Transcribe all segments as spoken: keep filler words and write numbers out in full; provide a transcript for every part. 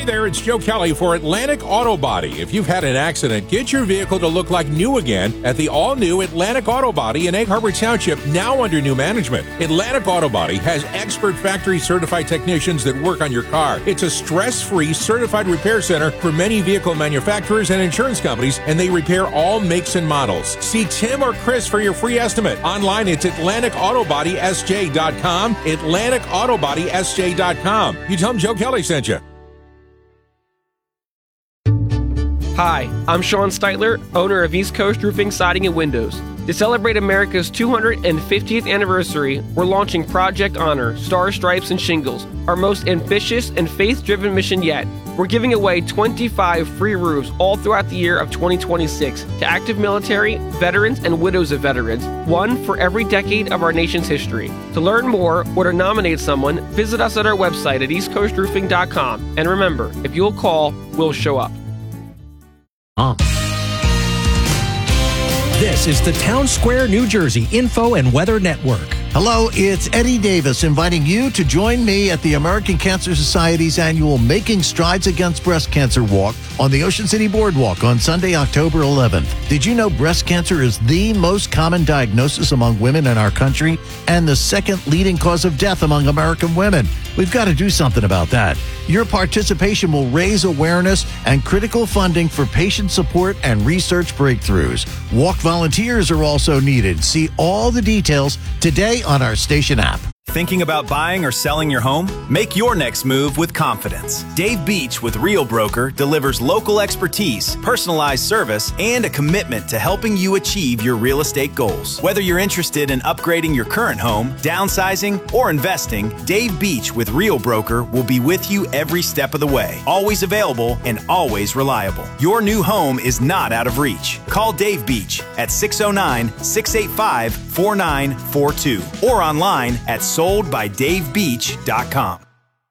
there, it's Joe Kelly for Atlantic Auto Body. If you've had an accident, get your vehicle to look like new again at the all-new Atlantic Auto Body in Egg Harbor Township, now under new management. Atlantic Auto Body has expert factory-certified technicians that work on your car. It's a stress-free certified repair center for many vehicle manufacturers and insurance companies, and they repair all makes and models. See Tim or Chris for your free estimate. Online, it's Atlantic Auto Body S J dot com, Atlantic Auto Body S J dot com. You tell them Joe Kelly sent you. Hi, I'm Sean Steitler, owner of East Coast Roofing, Siding, and Windows. To celebrate America's two hundred fiftieth anniversary, we're launching Project Honor, Star Stripes, and Shingles, our most ambitious and faith-driven mission yet. We're giving away twenty-five free roofs all throughout the year of twenty twenty-six to active military, veterans, and widows of veterans, one for every decade of our nation's history. To learn more or to nominate someone, visit us at our website at east coast roofing dot com. And remember, if you'll call, we'll show up. Uh. This is the Town Square, New Jersey Info and Weather Network. Hello, it's Eddie Davis inviting you to join me at the American Cancer Society's annual Making Strides Against Breast Cancer Walk on the Ocean City Boardwalk on Sunday, October eleventh. Did you know breast cancer is the most common diagnosis among women in our country and the second leading cause of death among American women? We've got to do something about that. Your participation will raise awareness and critical funding for patient support and research breakthroughs. Walk volunteers are also needed. See all the details today on our station app. Thinking about buying or selling your home? Make your next move with confidence. Dave Beach with Real Broker delivers local expertise, personalized service, and a commitment to helping you achieve your real estate goals. Whether you're interested in upgrading your current home, downsizing, or investing, Dave Beach with Real Broker will be with you every step of the way. Always available and always reliable. Your new home is not out of reach. Call Dave Beach at six oh nine, six eight five, four nine four two or online at sold by dave beach dot com.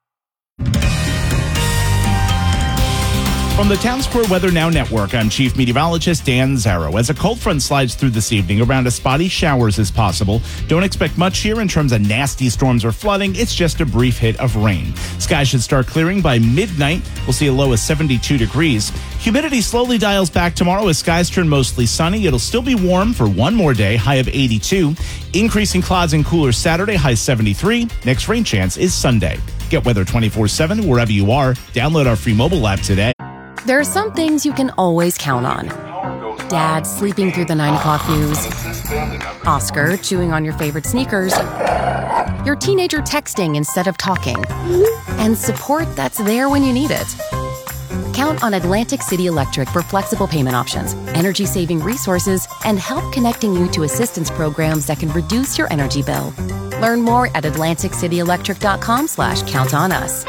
From the Town Square Weather Now Network, I'm Chief Meteorologist Dan Zarrow. As a cold front slides through this evening, around as spotty showers as possible. Don't expect much here in terms of nasty storms or flooding. It's just a brief hit of rain. Skies should start clearing by midnight. We'll see a low of seventy-two degrees. Humidity slowly dials back tomorrow as skies turn mostly sunny. It'll still be warm for one more day, high of eighty-two. Increasing clouds and cooler Saturday, high seventy-three. Next rain chance is Sunday. Get weather twenty-four seven wherever you are. Download our free mobile app today. There are some things you can always count on. Dad sleeping through the nine o'clock news. Oscar chewing on your favorite sneakers. Your teenager texting instead of talking. And support that's there when you need it. Count on Atlantic City Electric for flexible payment options, energy-saving resources, and help connecting you to assistance programs that can reduce your energy bill. Learn more at atlantic city electric dot com slash count on us.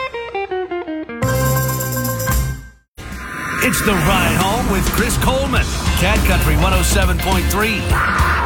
It's the Ride Home with Chris Coleman. Cat Country one oh seven point three.